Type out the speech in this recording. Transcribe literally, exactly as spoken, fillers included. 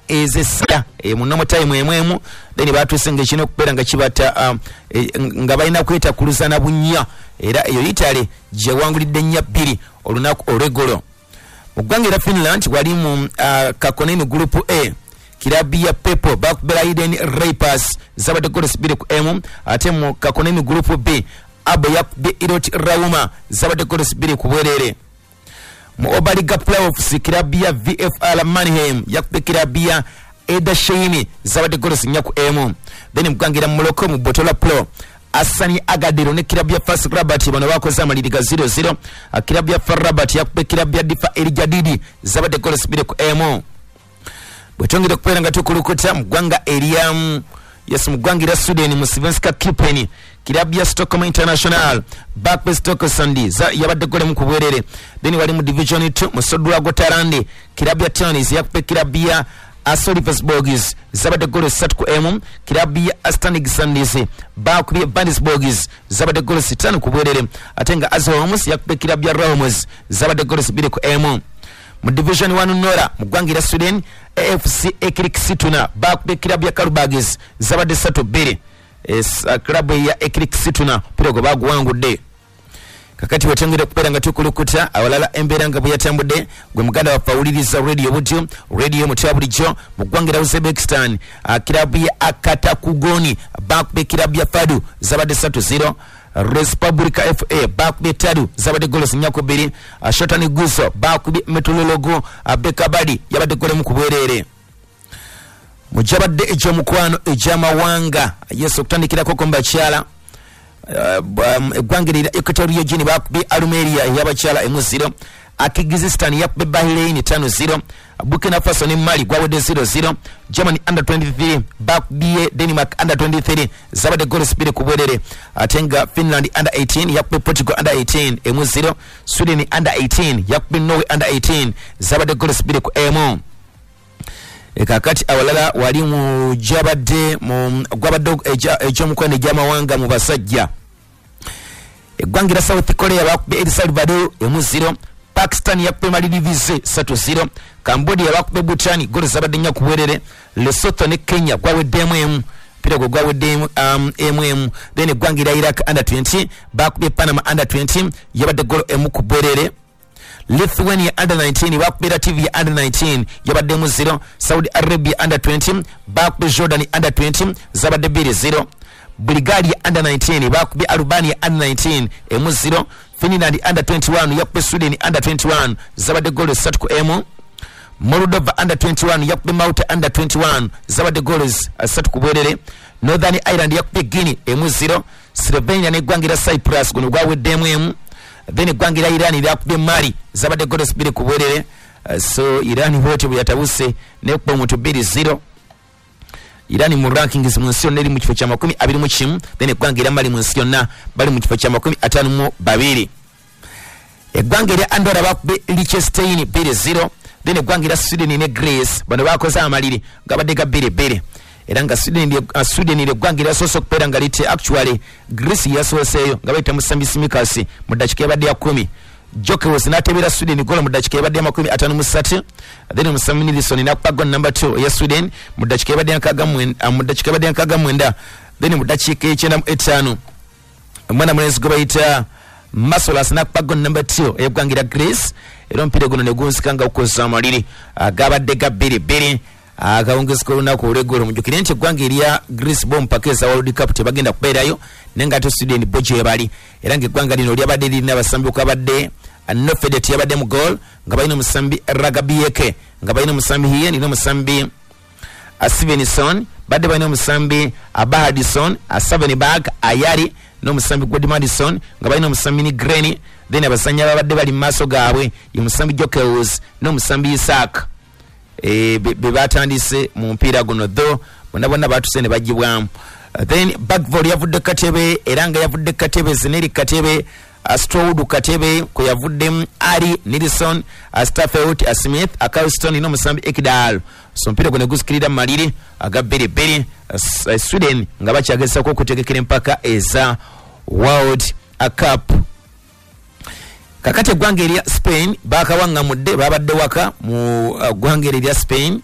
ezesa e munomo time emwemu then batuse kino kupera nga kibata um, e, nga balina kweta kuluzana bunya era eyo Italy je wangulidde nnya bbiri olunaku olwegolo. Mu ggwanga era Finland wali mu uh, Kakoneni group A Kirabia Pepo bakubera Eden Rapers zabade goals bbiri ku emu ate mu Kakoneni group B Abo yakubye Iroti Rauma zabade goals bbiri ku bwerere. Mu Obaliga playoffs Kirabia V F R Mannheim yakubye Kirabia Eda Sheini zabade goals nnya ku emu. Then mugwangira Moloko mu Botola Pro Asani Agadero ne Kirabia Fast Rabat bano bakoze amaliriga zero zero. Kirabia Fast Rabat yakubye Kirabia Difa Elijadidi zabade goals bbiri ku emu. Bwetongera kupera nga tukulukuta mugwanga Eliam yes mugwangira Sweden mu Svenska Kipeni Kirabia Stockholm International Bakbe Stockholm Sandy za yabadde gole mu kubwerere. Then wali mu Division two Musodula Gotarande Kirabia Tennis yakubye Kirabia Asolivers Bogies zabade gole satu ku emu. Kirabia Astanig Sandys bakubye Bandis Bogies zabade gole sitano ku bwerere. Atenga Azhoms yakubye Kirabia Ramos zabade gole bbiri ku emu. Mu Division one Nora mugwangira Sweden A F C Ekrik Situna bakubye Kirabia Karubagis zabade satu bbiri. Es uh, klabu ya Ekrik Situna pirogo bagwangudde. Kakati wetengere kupera nga tukulukuta awalala embera nga buyatambudde gwe muganda wa Pauliriza Radio Budio Radio Mutabulijo mugwangira Uzbekistan uh, Kirabia Akatakugoni bakubye Kirabia Fadu zabade satu zero. Respublica F A bakubye Tadu zabade goals nyako bbiri. uh, Shotani Guso bakubye Metulologo uh, Bekabadi yabade gole mu kubwerere. Mujabadde ejo mukwano ejamawanga yeso kutandikira koko mbachala egwangirira uh, Equatorial Guinea bakubye Almeria yabachala emuziro. Akigizistan yakubye Bahrain tano zero. Burkina Faso ne Mali gwawede zero zero. Germany under twenty-three bakubye Denmark under twenty-three zabade goals bbiri ku bwerere. Atenga Finland under eighteen yakubye Portugal under eighteen emuziro. Sweden under eighteen yakubye Norway under eighteen zabade goals bbiri ku emu. Ekakati awalala wali mu jabadde mu gwabadde ejo mukwano ejamawanga mu basajja. Egwangira South Korea bakubye El Salvador emuziro. Pakistan yakubye Maldives satu zero. Cambodia bakubye Bhutan goals zabadde nnya ku bwerere. Lesotho ne Kenya gwawedde emu pirogo gwawedde um, emu. Then egwangira Iraq under twenty bakubye Panama under twenty yabadde goal emu ku bwerere. Lithuania under nineteen bakubye Latvia under nineteen yabadde mu zero. Saudi Arabia under twenty bakubye Jordan under twenty zabadde bbiri zero. Bulgaria under nineteen bakubye Albania under nineteen emu zero. Finland under twenty-one yakubye Sweden under twenty-one zabadde goals satu ku emu. Moldova under twenty-one yakubye Malta under twenty-one zabadde goals satu ku bwerere. Northern Ireland yakubye Guinea emu zero. Slovenia ne gwangira Cyprus guno gwawedde emu. Then gwangira Iran yakubye Mali zabadde goals bbiri ku bwerere. uh, so Iran hote buyatabuse ne ku muntu bbiri zero. Iran mu rankings mu nsi yonna eri mu kifo kya makumi abiri mu kimu. Then gwangira Mali mu nsi yonna bali mu kifo kya makumi ataano mu babiri. Egwangira Andorra bakubye Liechtenstein bbiri zero. Then egwangira Sweden ne Greece bano bakoze amaliri gabadde ga bbiri bbiri. Era nga Sweden uh, Sweden ile gwangira soso kupera nga lite actually Greece yasoseyo nga bayita Musambi Simikasi mu dakika yabadde ya kumi. Joke was natebera Sweden goal mu dakika yabadde ya makumi ataano mu ssatu. Then Musambi Nilsson nakpa goal number two ya Sweden mu dakika yabadde ya kaga mwenda mu dakika yabadde ya kaga mwenda. Then mu dakika icyenda mu etaano mwana mwenzi go bayita Masolas nakpa goal number two ya gwangira Greece. Era mpire guno ne gunsikanga ukoza amaliri agabadde ga bbiri bbiri. Akawongezeko lunaku olwegolo mujukire nti eggwanga erya Greece bomb pakeza World Cup tebagenda kubeerayo nenga to Sweden boje yebali. Era ng'eggwanga lino lyabadde lirina abasambi okabadde Nofedet yabadde mu goal nga balina omusambi Ragabieke nga balina omusambi Hien nina omusambi Stevenson badde balina omusambi Abahadison Savenberg Ayari n'omusambi Gord Madison nga balina omusambi ni Greni. Then abasanya babadde bali mu maaso gaabwe ye musambi Jokers n'omusambi Isaac. E, be, be batandise mu mpira guno dho bonna bonna batuse ne bagibwamu. Uh, then Backvoll yavudde katebe era nga yavudde katebe Zeneri katebe Astroud katebe ko yavudde Ali Nilsson Stafford Smith Akalston no musambi Ekdal. So mpira guno gusikirira maliri aga bbiri bbiri. Uh, Sweden nga bakyagesa ko kutegekera empaka eza World Cup. Kakati eggwanga erya Spain bakawanga mudde babadde waka mu uh, ggwanga erya Spain